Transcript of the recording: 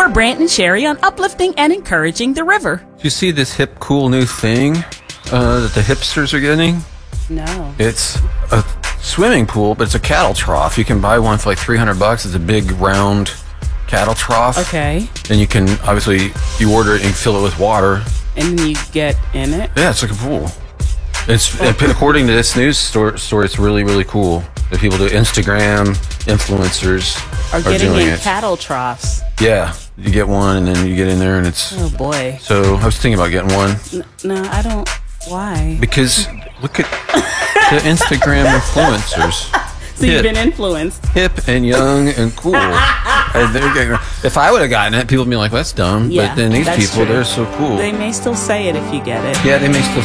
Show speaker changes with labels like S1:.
S1: We're Brant and Sherry on uplifting and encouraging the river.
S2: Do you see this hip, cool new thing that the hipsters are getting?
S1: No.
S2: It's a swimming pool, but it's a cattle trough. You can buy one for like $300. It's a big, round cattle trough.
S1: Okay.
S2: And you can, obviously, you order it and fill it with water.
S1: And then you get in it?
S2: Yeah, it's like a pool. It's according to this news story, it's really, really cool. The people do Instagram influencers
S1: Are getting
S2: doing
S1: in
S2: it.
S1: cattle troughs.
S2: Yeah, you get one and then you get in there and it's.
S1: Oh boy.
S2: So I was thinking about getting one
S1: No, I don't. Why?
S2: because look at the Instagram influencers.
S1: So you've been influenced.
S2: Hip and young and cool. And if I would have gotten it, people would be like, well, "That's dumb."
S1: Yeah,
S2: but then these
S1: that's
S2: people,
S1: true.
S2: they're so cool.
S1: They may still say it if you get it.
S2: Yeah, they may still